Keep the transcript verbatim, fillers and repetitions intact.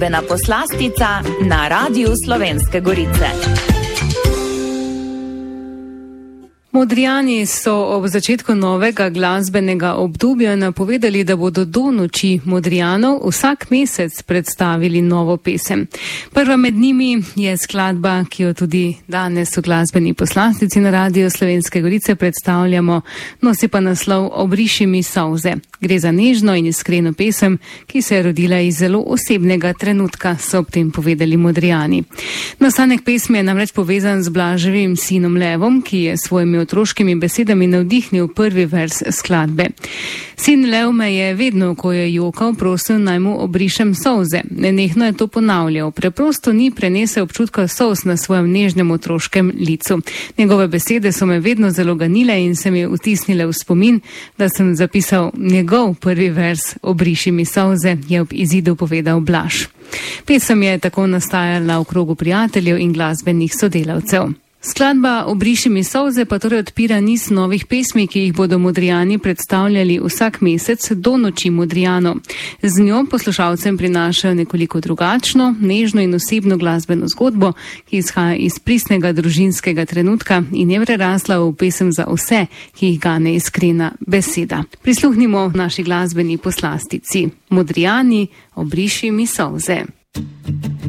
Glasbena poslastica na Radiu Slovenske Gorice. Modrijani so ob začetku novega glasbenega obdobja napovedali, da bodo do noči Modrijanov vsak mesec predstavili novo pesem. Prva med njimi je skladba, ki jo tudi danes v Glasbeni poslastici na Radiu Slovenske Gorice predstavljamo, nosi pa naslov Obriši mi solze. Gre za nežno in iskreno pesem, ki se je rodila iz zelo osebnega trenutka, so ob tem povedali Modrijani. Nastanek pesmi je namreč povezan z Blaževim sinom Levom, ki je svojimi otroškimi besedami navdihnil prvi vers skladbe. Sin Lev me je vedno, ko je jokal, prosil, naj mu obrišem solze. Nenehno je to ponavljal. Preprosto ni prenesel občutka solz na svojem nežnem otroškem licu. Njegove besede so me vedno zelo ganile in se mi vtisnile v spomin, da sem zapisal njegov prvi vers Obriši mi solze, je ob izidu povedal Blaž. Pesem je tako nastajala v krogu prijateljev in glasbenih sodelavcev. Skladba Obriši mi solze pa torej odpira niz novih pesmi, ki jih bodo Modrijani predstavljali vsak mesec do noči Modrijanov. Z njo poslušalcem prinašajo nekoliko drugačno, nežno in osebno glasbeno zgodbo, ki izhaja iz pristnega družinskega trenutka in je prerasla v pesem za vse, ki jih gane iskrena beseda. Prisluhnimo naši glasbeni poslastici. Modrijani, Obriši mi solze.